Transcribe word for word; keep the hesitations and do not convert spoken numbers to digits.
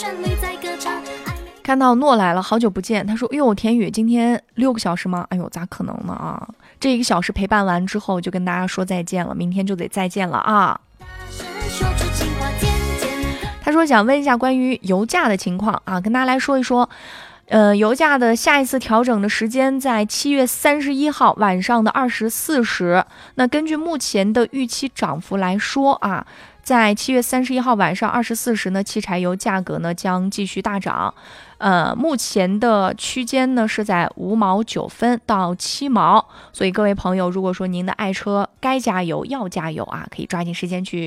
看到诺来了，好久不见。他说：“哟，田宇，今天六个小时吗？哎呦，咋可能呢啊！这一个小时陪伴完之后，就跟大家说再见了，明天就得再见了啊。”他说想问一下关于油价的情况啊，跟大家来说一说。呃，油价的下一次调整的时间在七月三十一号晚上的二十四时。那根据目前的预期涨幅来说啊，在七月三十一号晚上二十四时呢，汽柴油价格呢将继续大涨。呃，目前的区间呢是在五毛九分到七毛，所以各位朋友，如果说您的爱车该加油要加油啊，可以抓紧时间去。